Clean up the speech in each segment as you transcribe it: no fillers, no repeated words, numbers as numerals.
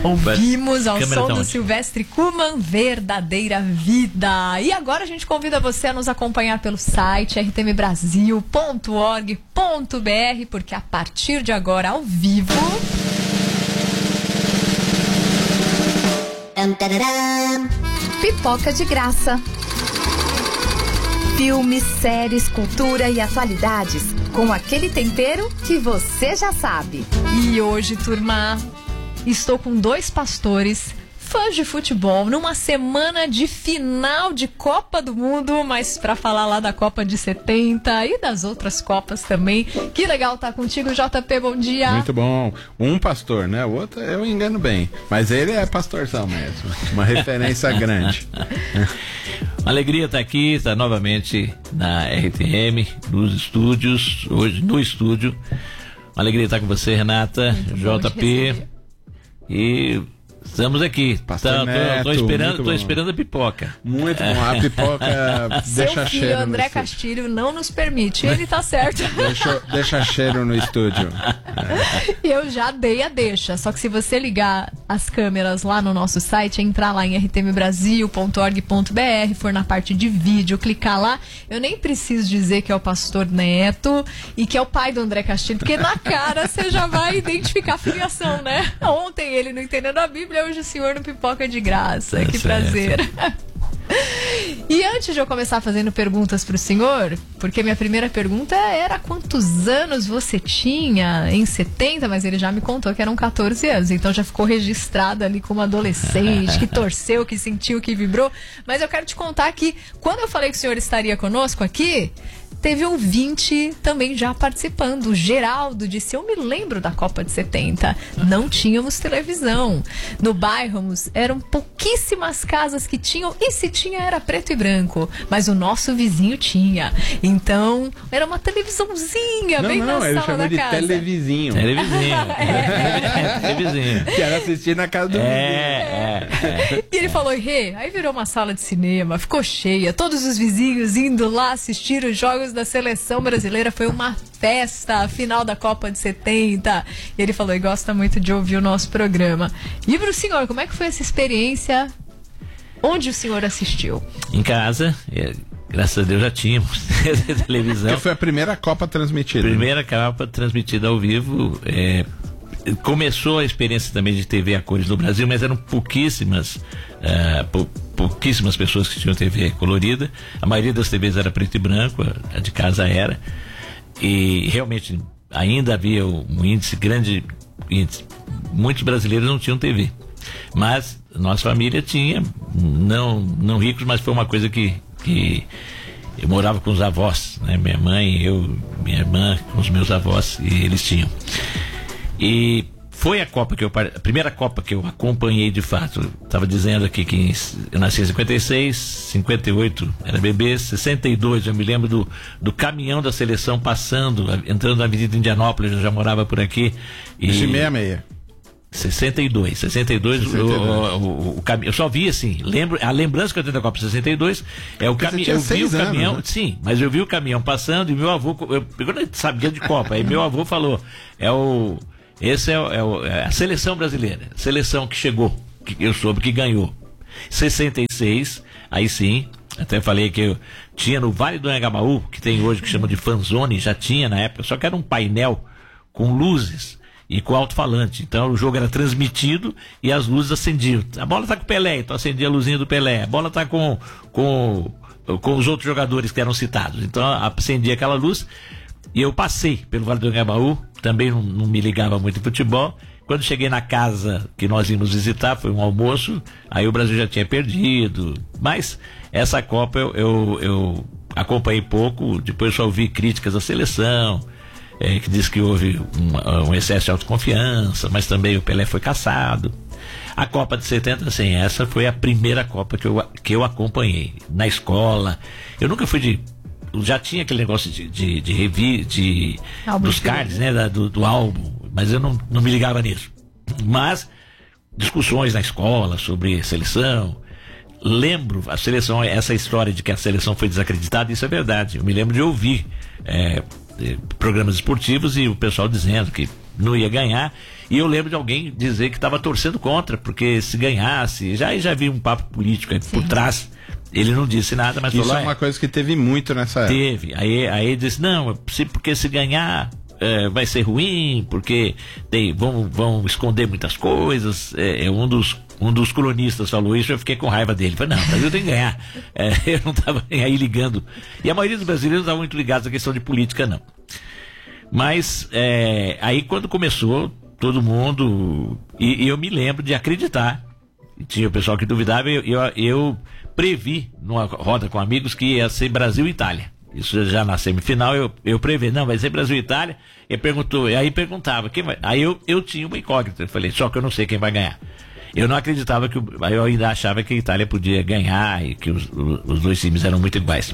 Ouvimos ao som do Silvestre Kuman, Verdadeira Vida. E agora a gente convida você a nos acompanhar pelo site rtmbrasil.org.br, porque a partir de agora, ao vivo... Pipoca de graça. Filmes, séries, cultura e atualidades, com aquele tempero que você já sabe. E hoje, turma, estou com dois pastores, fãs de futebol, numa semana de final de Copa do Mundo, mas para falar lá da Copa de 70 e das outras Copas também. Que legal estar contigo, JP, bom dia. Muito bom. Um pastor, né? O outro eu engano bem, mas ele é pastorzão mesmo, uma referência grande. Uma alegria estar aqui, estar novamente na RTM, nos estúdios, hoje no estúdio. Uma alegria estar com você, Renata, JP. E estamos aqui. Tô esperando a pipoca. Muito bom. A pipoca deixa cheiro. Seu filho, André Castilho, não nos permite. Ele tá certo. Deixa cheiro no estúdio. Eu já dei a deixa. Só que se você ligar as câmeras lá no nosso site, entrar lá em rtmbrasil.org.br, for na parte de vídeo, clicar lá, eu nem preciso dizer que é o pastor Neto e que é o pai do André Castilho, porque na cara você já vai identificar a filiação, né? Ontem ele não entendendo a Bíblia, hoje o senhor no Pipoca de Graça. Que prazer. E antes de eu começar fazendo perguntas para o senhor, porque minha primeira pergunta era quantos anos você tinha em 70, mas ele já me contou que eram 14 anos, então já ficou registrado ali como adolescente, que torceu, que sentiu, que vibrou. Mas eu quero te contar que quando eu falei que o senhor estaria conosco aqui, teve ouvinte também já participando. O Geraldo disse: eu me lembro da Copa de 70. Não tínhamos televisão. No bairro eram pouquíssimas casas que tinham, e se tinha era preto e branco. Mas o nosso vizinho tinha. Então, era uma televisãozinha bem na sala da casa. Televizinho. Televizinho. Que era assistir na casa do vizinho. E ele falou: aí virou uma sala de cinema, ficou cheia, todos os vizinhos indo lá assistir os jogos da seleção brasileira, foi uma festa, a final da Copa de 70. E ele falou: e gosta muito de ouvir o nosso programa. E para o senhor, como é que foi essa experiência? Onde o senhor assistiu? Em casa, graças a Deus já tínhamos televisão. Que foi a primeira Copa transmitida. Primeira Copa transmitida ao vivo. Começou a experiência também de TV a cores no Brasil, mas eram pouquíssimas pessoas que tinham TV colorida. A maioria das TVs era preto e branco, a de casa era. E realmente ainda havia um índice grande, muitos brasileiros não tinham TV. Mas nossa família tinha, não ricos, mas foi uma coisa que eu morava com os avós, né? Minha mãe, eu, minha irmã, com os meus avós, e eles tinham. E foi a primeira Copa que eu acompanhei de fato. Estava dizendo aqui que eu nasci em 56, 58 era bebê, 62 eu me lembro do caminhão da seleção passando, entrando na Avenida Indianópolis, eu já morava por aqui. E 62. O caminhão, eu só vi assim, a lembrança que eu tenho da Copa 62 é o caminhão. Eu vi o caminhão, né? Sim, mas eu vi o caminhão passando e meu avô, eu não sabia de Copa, aí meu avô falou: esse é a seleção brasileira, a seleção que chegou, que eu soube que ganhou. 66, aí sim, até falei que eu tinha no Vale do Anhangabaú, que tem hoje, que chama de fanzone, já tinha na época, só que era um painel com luzes e com alto-falante. Então o jogo era transmitido e as luzes acendiam. A bola tá com o Pelé, então acendia a luzinha do Pelé. A bola tá com os outros jogadores que eram citados. Então acendia aquela luz. E eu passei pelo Vale do Anhangabaú, também não me ligava muito em futebol. Quando cheguei na casa que nós íamos visitar, foi um almoço, aí o Brasil já tinha perdido. Mas essa Copa eu acompanhei pouco, depois só ouvi críticas à seleção, que diz que houve um excesso de autoconfiança, mas também o Pelé foi caçado. A Copa de 70, assim, essa foi a primeira Copa que eu acompanhei na escola. Eu nunca fui já tinha aquele negócio dos cards, né, do álbum, mas eu não me ligava nisso. Mas discussões na escola sobre seleção, lembro a seleção, essa história de que a seleção foi desacreditada, isso é verdade. Eu me lembro de ouvir programas esportivos e o pessoal dizendo que não ia ganhar. E eu lembro de alguém dizer que estava torcendo contra, porque se ganhasse, já vi um papo político aí por trás. Ele não disse nada, mas isso falou... é uma coisa que teve muito nessa época. Teve. Aí ele disse, não, porque se ganhar vai ser ruim, porque vão esconder muitas coisas. Um dos colunistas falou isso, eu fiquei com raiva dele. Falei, não, o Brasil tem que ganhar. Eu não estava aí ligando. E a maioria dos brasileiros não estavam muito ligados à questão de política, não. Mas aí quando começou, todo mundo... E eu me lembro de acreditar. Tinha o pessoal que duvidava, eu previ numa roda com amigos que ia ser Brasil e Itália. Isso já na semifinal eu previ, não, vai ser Brasil e Itália. Aí perguntava, quem vai? Aí eu tinha uma incógnita, eu falei, só que eu não sei quem vai ganhar. Eu não acreditava eu ainda achava que a Itália podia ganhar e que os dois times eram muito iguais.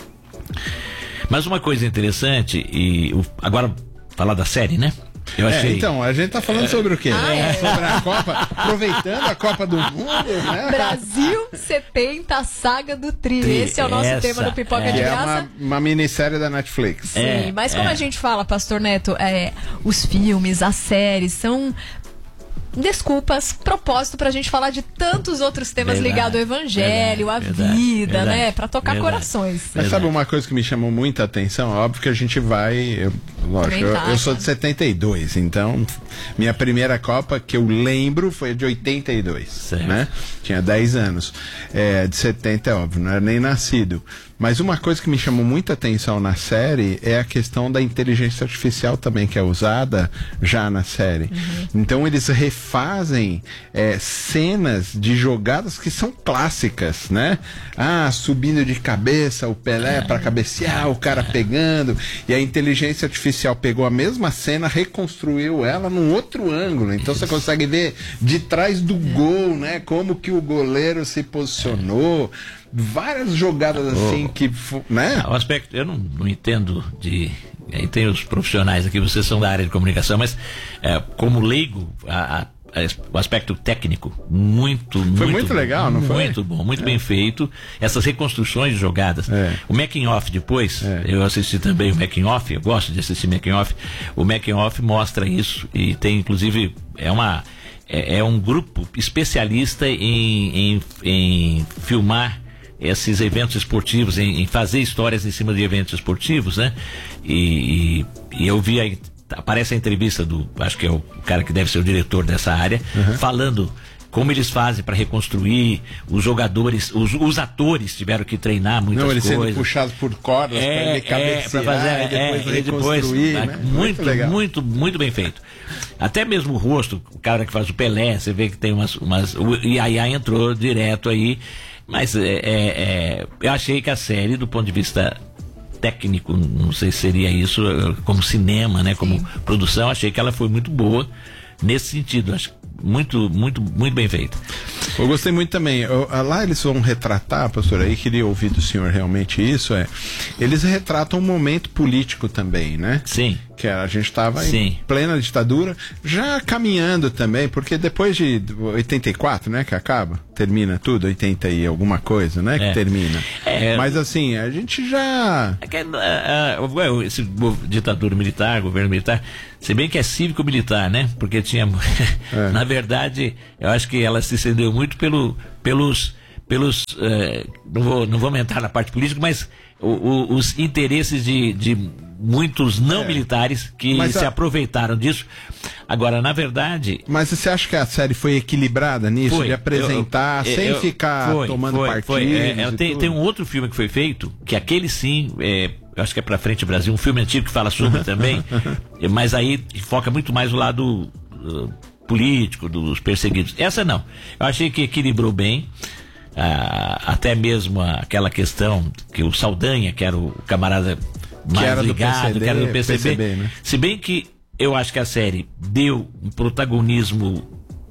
Mas uma coisa interessante, agora falar da série, né? Eu achei... Então, a gente tá falando sobre o quê? Sobre a Copa, aproveitando a Copa do Mundo, né? Brasil 70, a saga do Tri. Esse é o nosso tema do Pipoca de Graça. É uma minissérie da Netflix. Sim, mas como a gente fala, Pastor Neto, os filmes, as séries são... desculpas, propósito pra gente falar de tantos outros temas ligados ao evangelho, à vida, né? Pra tocar corações. Mas sabe uma coisa que me chamou muita atenção? Óbvio que a gente vai... Lógico, eu sou de 72, então minha primeira Copa que eu lembro foi de 82, né? Tinha 10 anos. De 70 é óbvio, não era nem nascido. Mas uma coisa que me chamou muita atenção na série é a questão da inteligência artificial também, que é usada já na série. Então eles refazem cenas de jogadas que são clássicas, né? Subindo de cabeça, o Pelé para cabecear, o cara pegando. E a inteligência artificial pegou a mesma cena, reconstruiu ela num outro ângulo. Então você consegue ver de trás do gol, né? Como que o goleiro se posicionou. Várias jogadas assim que, né? O aspecto, eu não entendo de... Aí tem os profissionais aqui, vocês são da área de comunicação, mas como leigo, o aspecto técnico foi muito legal, não foi? Muito bom, muito bem feito. Essas reconstruções de jogadas. O making off depois, eu assisti também o making off, eu gosto de assistir making off. O making off mostra isso e tem inclusive é um grupo especialista em filmar esses eventos esportivos, em fazer histórias em cima de eventos esportivos, né? E eu vi aparece a entrevista acho que é o cara que deve ser o diretor dessa área, falando como eles fazem para reconstruir os jogadores, os atores tiveram que treinar muitas coisas. Eles sendo puxados por cordas para ele cabecear e depois reconstruir, né? Muito bem feito. Até mesmo o rosto, o cara que faz o Pelé, você vê que tem umas e a Yaya entrou direto aí, mas eu achei que a série, do ponto de vista técnico, não sei se seria isso, como cinema, né, como produção, achei que ela foi muito boa nesse sentido, acho muito bem feita. Eu gostei muito também. Lá eles vão retratar, pastor, aí queria ouvir do senhor realmente isso, eles retratam um momento político também, né? Sim. Que a gente estava em plena ditadura, já caminhando também, porque depois de 84, né, que termina tudo, 80 e alguma coisa, né, que termina. Mas assim, a gente já... Esse ditadura militar, governo militar, se bem que é cívico-militar, né, porque tinha... Na verdade, eu acho que ela se estendeu muito pelos não vou entrar na parte política, mas os interesses de muitos não militares que se aproveitaram disso. Agora, na verdade... Mas você acha que a série foi equilibrada nisso? De apresentar sem ficar tomando partido? Tem um outro filme que foi feito, que aquele sim... eu acho que é Pra Frente Brasil, um filme antigo que fala sobre também, mas aí foca muito mais o lado político, dos perseguidos. Essa não. Eu achei que equilibrou bem. Até mesmo aquela questão que o Saldanha, que era o camarada mais ligado, que era do PCB, né? Se bem que eu acho que a série deu um protagonismo.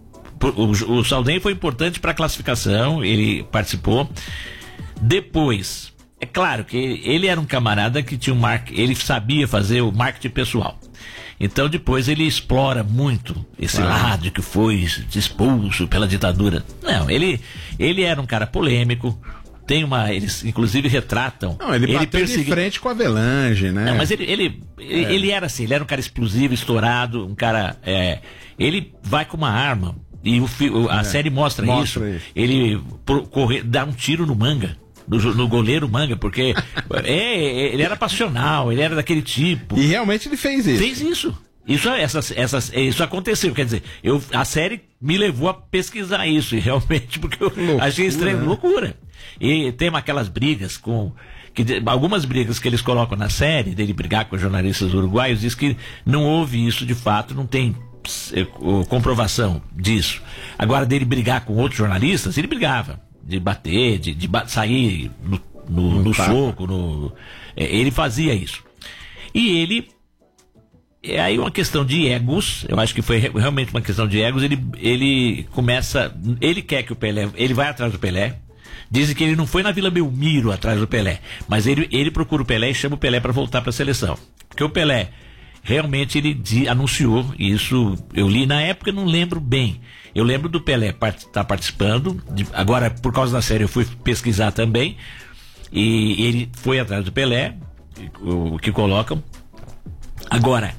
O Saldanha foi importante para a classificação, ele participou. Depois, é claro que ele era um camarada que tinha ele sabia fazer o marketing pessoal. Então depois ele explora muito esse lado que foi expulso pela ditadura. Não, ele era um cara polêmico, eles inclusive retratam. Não, ele bateu de frente com a Avelange, né? Não, mas ele era assim, ele era um cara explosivo, estourado, um cara, ele vai com uma arma, e a série mostra isso. Ele dá um tiro no Manga. No goleiro Manga, porque ele era passional, ele era daquele tipo. E realmente ele fez isso. Fez isso. Isso aconteceu, quer dizer, a série me levou a pesquisar isso, e realmente, porque eu achei estranho, loucura. E tem aquelas brigas algumas brigas que eles colocam na série, dele brigar com os jornalistas uruguaios, diz que não houve isso de fato, não tem comprovação disso. Agora, dele brigar com outros jornalistas, ele brigava. De bater, de sair no soco, ele fazia isso. E ele, aí uma questão de egos, eu acho que foi realmente uma questão de egos, ele quer que o Pelé, ele vai atrás do Pelé, dizem que ele não foi na Vila Belmiro atrás do Pelé, mas ele procura o Pelé e chama o Pelé para voltar para a seleção. Porque o Pelé, realmente ele anunciou isso, eu li na época, não lembro bem. Eu lembro do Pelé estar participando, agora por causa da série eu fui pesquisar também, e ele foi atrás do Pelé, o que colocam. Agora,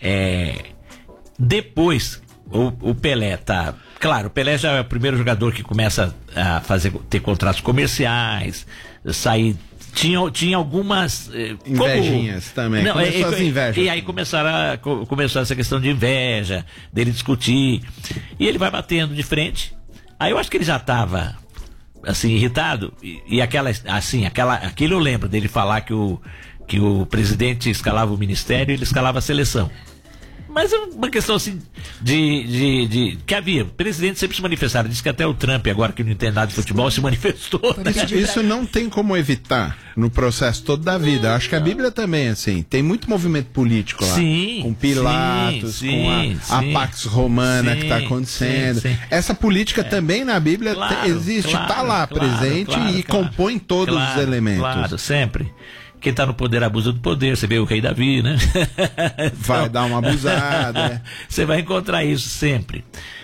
depois o Pelé tá... Claro, o Pelé já é o primeiro jogador que começa a ter contratos comerciais, sair... Tinha algumas invejinhas também. Não, e aí começou essa questão de inveja, dele discutir, e ele vai batendo de frente. Aí eu acho que ele já estava assim irritado, e aquilo eu lembro dele falar que o presidente escalava o ministério e ele escalava a seleção. Mas é uma questão assim que havia. O presidente sempre se manifestava. Diz que até o Trump, agora que não entende nada de futebol, se manifestou. Isso não tem como evitar no processo todo da vida. Acho que a Bíblia também, assim, tem muito movimento político lá. Sim, com Pilatos, com a Pax Romana que está acontecendo. Sim. Essa política também na Bíblia existe, está lá presente e compõe todos os elementos. Claro, sempre. Quem está no poder abusa do poder, você vê o rei Davi, né? Vai dar uma abusada. Você vai encontrar isso sempre.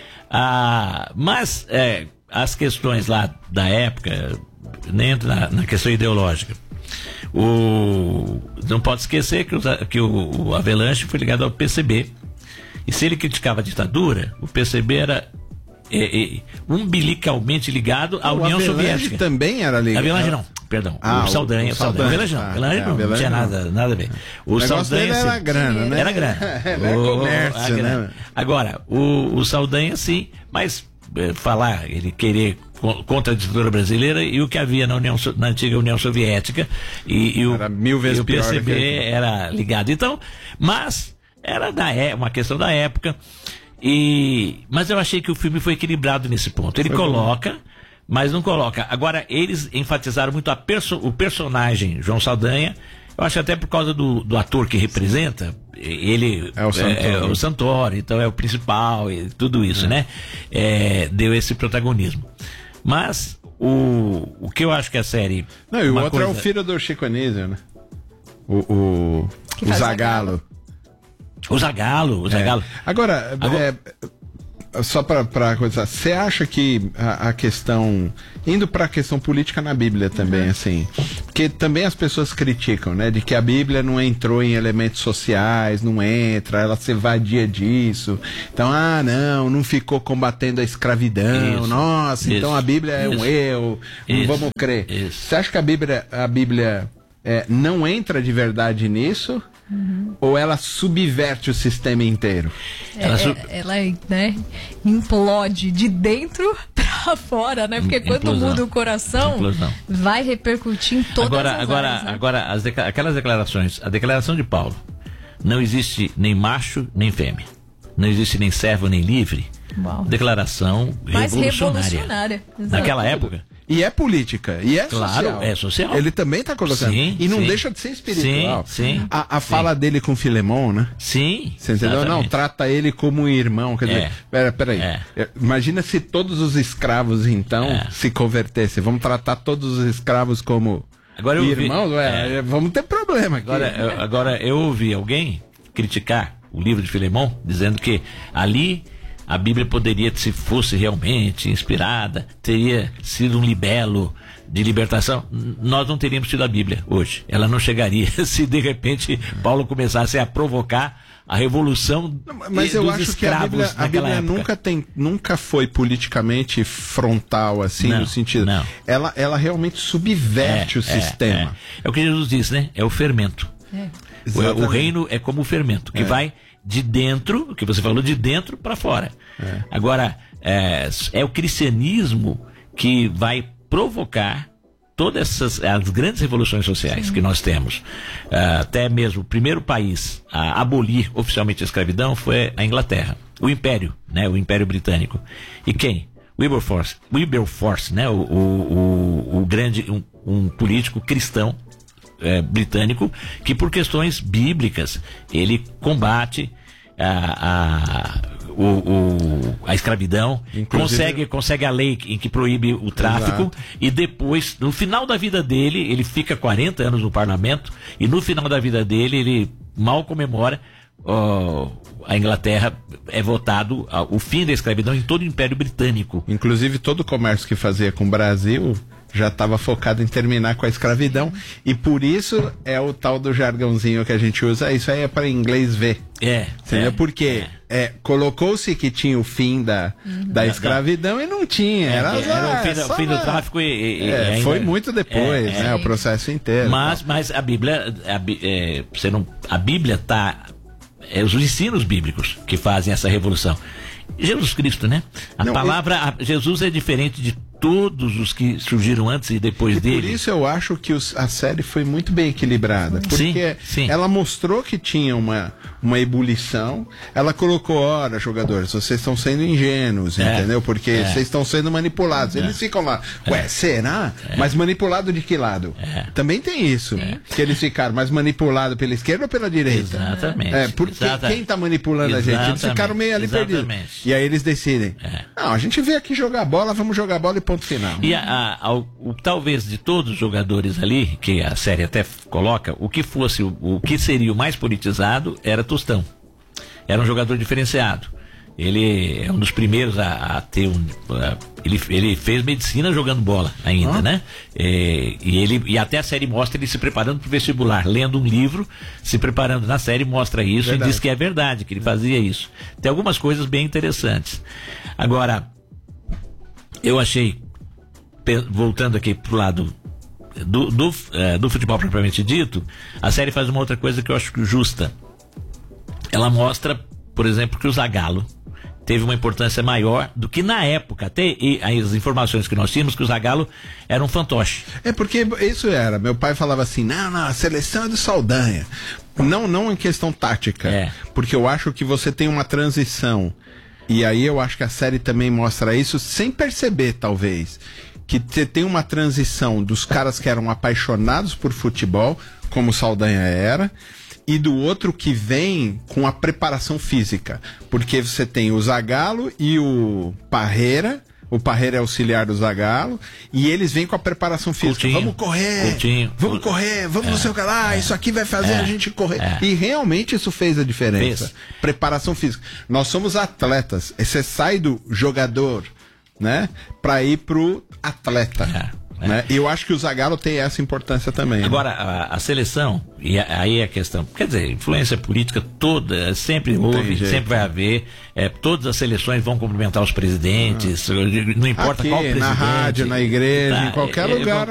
Mas as questões lá da época, nem entra na questão ideológica. Não pode esquecer que o Avelange foi ligado ao PCB. E se ele criticava a ditadura, o PCB era umbilicalmente ligado à União Soviética. Também era ligado. Avelange não. Perdão, o Saldanha. Avelange não tinha nada a ver. O Saldanha era grana, né? Era grana. Era comércio, né? Agora, o Saldanha sim, mas ele querer contra a ditadura brasileira e o que havia na antiga União Soviética era mil vezes pior, o PCB era ligado. Então, mas era uma questão da época. Mas eu achei que o filme foi equilibrado nesse ponto. Ele coloca... Mas não coloca. Agora, eles enfatizaram muito o personagem João Saldanha. Eu acho até por causa do ator que representa. Ele é o Santoro, então é o principal e tudo isso, né? Deu esse protagonismo. Mas o que eu acho que a série... Não, e o outro é o filho do Chico Anísio, né? O Zagallo. O Zagallo. Agora só para coisa, você acha que a questão, indo para a questão política na Bíblia também, assim, porque também as pessoas criticam, né, de que a Bíblia não entrou em elementos sociais, não entra, ela se evadia disso, então, não ficou combatendo a escravidão, então a Bíblia é um erro, não vamos crer. Você acha que a Bíblia não entra de verdade nisso? Ou ela subverte o sistema inteiro? Ela né, implode de dentro pra fora, né? Porque quando muda o coração, vai repercutir em todas as áreas, né? Agora, aquelas declarações, a declaração de Paulo, não existe nem macho nem fêmea, não existe nem servo nem livre. Uau. Declaração revolucionária. Naquela época. E é política, e é social. Claro, é social. Ele também está colocando. E não deixa de ser espiritual. A fala dele com Filemon, né? Sim. Você entendeu? Não, trata ele como um irmão. Quer dizer, peraí. Imagina se todos os escravos, então, se convertessem. Vamos tratar todos os escravos como irmãos? Vamos ter problema aqui. Agora, eu ouvi alguém criticar o livro de Filemon, dizendo que ali... A Bíblia poderia, se fosse realmente inspirada, teria sido um libelo de libertação, nós não teríamos tido a Bíblia hoje. Ela não chegaria se de repente Paulo começasse a provocar a revolução mas eu dos acho escravos que a Bíblia nunca foi politicamente frontal, assim, no sentido. Não. Ela realmente subverte o sistema. É o que Jesus disse, né? É o fermento. O reino é como o fermento, que vai de dentro, o que você falou, de dentro para fora. Agora, é o cristianismo que vai provocar todas as grandes revoluções sociais que nós temos. Até mesmo o primeiro país a abolir oficialmente a escravidão foi a Inglaterra. O Império, né? O Império Britânico. E quem? Wilberforce, né? O grande, um político cristão britânico, que por questões bíblicas ele combate a escravidão, consegue a lei em que proíbe o tráfico. Exato. E depois, no final da vida dele, ele fica 40 anos no parlamento, e no final da vida dele ele mal comemora a Inglaterra é votado o fim da escravidão em todo o Império Britânico. Inclusive todo o comércio que fazia com o Brasil já estava focado em terminar com a escravidão, e por isso é o tal do jargãozinho que a gente usa, isso aí é para inglês ver. Porque colocou-se que tinha o fim da escravidão e não tinha. Era o fim do tráfico ainda, foi muito depois, né? O processo inteiro. Mas a Bíblia, a Bíblia tá... os ensinos bíblicos que fazem essa revolução. Jesus Cristo, né? Jesus é diferente de todos os que surgiram antes e depois dele. Por isso eu acho que a série foi muito bem equilibrada, porque ela mostrou que tinha uma ebulição, ela colocou, ora, jogadores, vocês estão sendo ingênuos, entendeu? Porque vocês estão sendo manipulados. Eles ficam lá, será? Mas manipulado de que lado? Também tem isso, que eles ficaram mais manipulados pela esquerda ou pela direita? Exatamente. Porque quem está manipulando a gente? Eles ficaram meio ali perdidos. E aí eles decidem, não, a gente veio aqui jogar bola, vamos jogar bola e ponto final. E talvez de todos os jogadores ali, que a série até coloca, o que seria o mais politizado era Tostão. Era um jogador diferenciado. Ele é um dos primeiros a ter ele fez medicina jogando bola ainda, né? E até a série mostra ele se preparando para o vestibular, lendo um livro, se preparando. Na série mostra isso. Verdade. E diz que é verdade, que ele fazia isso. Tem algumas coisas bem interessantes. Agora, eu achei, voltando aqui pro lado do futebol propriamente dito, a série faz uma outra coisa que eu acho justa. Ela mostra, por exemplo, que o Zagallo teve uma importância maior do que na época, até as informações que nós tínhamos, que o Zagallo era um fantoche. Porque isso era, meu pai falava assim, não, a seleção é do Saldanha. Não em questão tática, porque eu acho que você tem uma transição, e aí eu acho que a série também mostra isso, sem perceber, talvez, que tem uma transição dos caras que eram apaixonados por futebol, como o Saldanha era, e do outro que vem com a preparação física. Porque você tem o Zagallo e o Parreira. O Parreira é auxiliar do Zagallo. E eles vêm com a preparação física. Coutinho, vamos correr, vamos correr, vamos não sei o que lá. Isso aqui vai fazer a gente correr. E realmente isso fez a diferença. Preparação física. Nós somos atletas. Você sai do jogador, né, para ir pro atleta. Né? E eu acho que o Zagallo tem essa importância também. Agora, a seleção, e aí a questão, quer dizer, influência política toda, sempre houve, sempre vai haver, todas as seleções vão cumprimentar os presidentes, não importa aqui, qual presidente. Na rádio, na igreja, em qualquer lugar.